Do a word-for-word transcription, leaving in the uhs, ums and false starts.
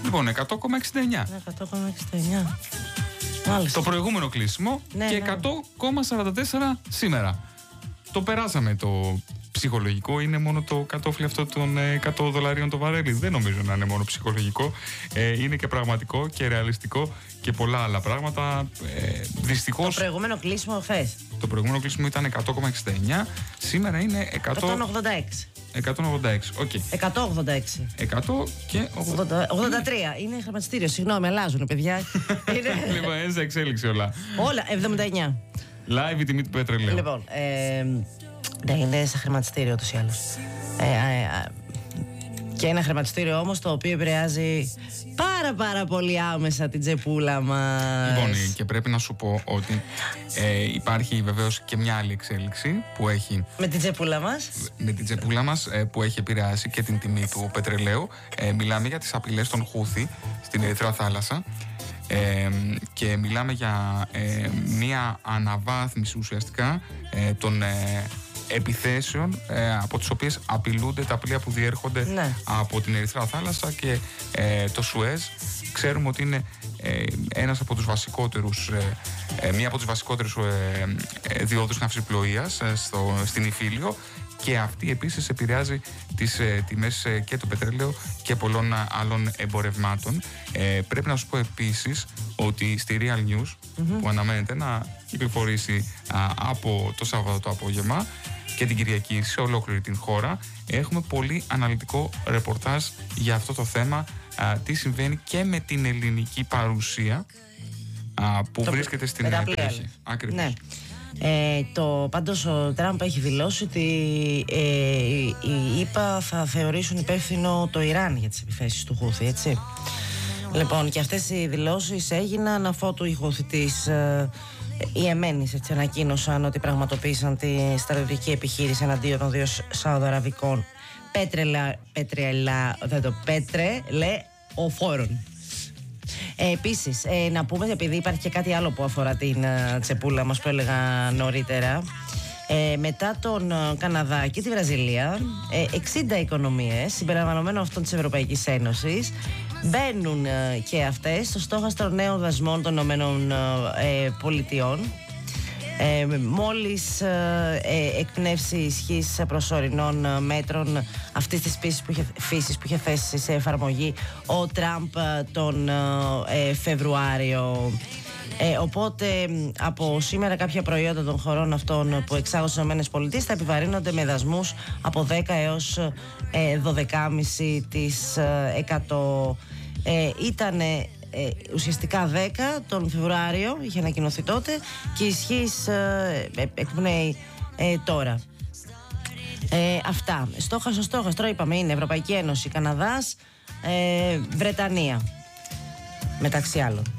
Λοιπόν, εκατό κόμμα εξήντα εννιά. εκατό κόμμα εξήντα εννιά. Μάλιστα. Το προηγούμενο κλείσιμο, ναι, και εκατό κόμμα σαράντα τέσσερα σήμερα. Το περάσαμε το ψυχολογικό, είναι μόνο το κατόφλι αυτό των εκατό δολαρίων το βαρέλι. Δεν νομίζω να είναι μόνο ψυχολογικό. Ε, είναι και πραγματικό και ρεαλιστικό και πολλά άλλα πράγματα. Ε, δυστυχώς. Το προηγούμενο κλείσιμο χθες. Το προηγούμενο κλείσιμο ήταν εκατό κόμμα εξήντα εννιά. Σήμερα είναι εκατόν ογδόντα έξι. εκατόν ογδόντα έξι, οκ. Okay. εκατόν ογδόντα έξι. εκατό και ογδόντα... ογδόντα τρία. Είναι χρηματιστήριο, συγγνώμη, αλλάζουν, παιδιά. Είναι... Λοιπόν, είναι σε εξέλιξη όλα. Όλα, εβδομήντα εννιά. Live η τιμή του πετρελαίου. Λοιπόν, ε, ναι, είναι σε χρηματιστήριο ούτως ή άλλως. Ε, ε, ε, και ένα χρηματιστήριο όμως το οποίο επηρεάζει πάρα πάρα πολύ άμεσα την τσεπούλα μας. Λοιπόν, και πρέπει να σου πω ότι ε, υπάρχει βεβαίως και μια άλλη εξέλιξη που έχει... Με την τσεπούλα μας. Με την τσεπούλα μας ε, που έχει επηρεάσει και την τιμή του πετρελαίου. Ε, μιλάμε για τις απειλές των Χούθη στην Ερυθρά Θάλασσα. Ε, και μιλάμε για ε, μια αναβάθμιση ουσιαστικά ε, των ε, επιθέσεων ε, από τις οποίες απειλούνται τα πλοία που διέρχονται, ναι, από την Ερυθρά Θάλασσα και ε, το Σουέζ. Ξέρουμε ότι είναι ε, ένας από τους βασικότερους, ε, ε, μία από τις βασικότερες ε, ε, διόδους ναυσιπλοείας ε, στο, στην Ιφίλιο, και αυτή επίσης επηρεάζει τις ε, τιμές ε, και του πετρελαίου και πολλών άλλων εμπορευμάτων. Ε, πρέπει να σου πω επίσης ότι στη Real News, mm-hmm, που αναμένεται να κυκλοφορήσει α, από το Σάββατο το απόγευμα και την Κυριακή σε ολόκληρη την χώρα, έχουμε πολύ αναλυτικό ρεπορτάζ για αυτό το θέμα, α, τι συμβαίνει και με την ελληνική παρουσία α, που το βρίσκεται στην περιοχή. Ακριβώς. Ναι. Ε, το, πάντως ο Τραμπ έχει δηλώσει ότι ε, οι ΙΠΑ θα θεωρήσουν υπεύθυνο το Ιράν για τις επιθέσεις του Χούθη, έτσι. Λοιπόν, και αυτές οι δηλώσεις έγιναν αφότου οι Χούθη της ε, Ιεμένης, έτσι, ανακοίνωσαν ότι πραγματοποίησαν τη στρατιωτική επιχείρηση εναντίον των δύο Σαουδαραβικών πέτρελα, πέτρελα, δεν το πέτρελε οφόρων. Ε, επίσης, ε, να πούμε, επειδή υπάρχει και κάτι άλλο που αφορά την uh, τσεπούλα μας που έλεγα νωρίτερα, ε, μετά τον uh, Καναδά και τη Βραζιλία, ε, εξήντα οικονομίες συμπεριλαμβανομένων αυτών της Ευρωπαϊκής Ένωσης μπαίνουν uh, και αυτές στο στόχαστρο νέων δασμών των Ηνωμένων uh, Πολιτειών. Ε, μόλις ε, ε, εκπνεύσει η ισχύς προσωρινών ε, μέτρων αυτής της φύσης που, είχε, φύσης που είχε θέσει σε εφαρμογή ο Τραμπ ε, τον ε, Φεβρουάριο. Ε, οπότε από σήμερα κάποια προϊόντα των χωρών αυτών που εξάγουν στις ΗΠΑ θα επιβαρύνονται με δασμούς από δέκα έως ε, δώδεκα κόμμα πέντε τοις εκατό. Ε, ήτανε Ε, ουσιαστικά δέκα τον Φεβρουάριο, είχε ανακοινωθεί τότε, και η ισχύς ε, ε, εκπνέει ε, τώρα. Ε, αυτά. Στόχαστρο, στόχαστρο είπαμε είναι Ευρωπαϊκή Ένωση, Καναδάς, ε, Βρετανία, μεταξύ άλλων.